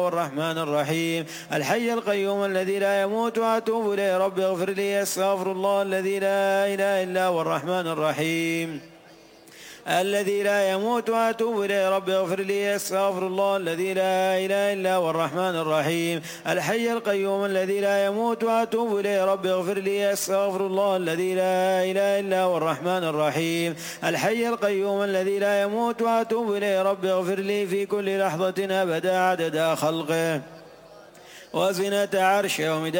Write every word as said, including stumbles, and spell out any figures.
الرحمن الرحيم. الحي القيوم الذي لا يموت وأتوب إليه رب اغفر لي. أستغفر الله الذي لا إله إلا هو الرحمن الرحيم الذي لا يموت وأتوب إليه رب اغفر لي. أستغفر الله الذي لا إله إلا هو الرحمن الرحيم. الحي القيوم الذي لا يموت وأتوب إليه رب اغفر لي. أستغفر الله الذي لا إله إلا هو الرحمن الرحيم. الحي القيوم الذي لا يموت وأتوب إليه رب اغفر لي في كل لحظة أبدا عدد خلقه وزنة عرشه ومداد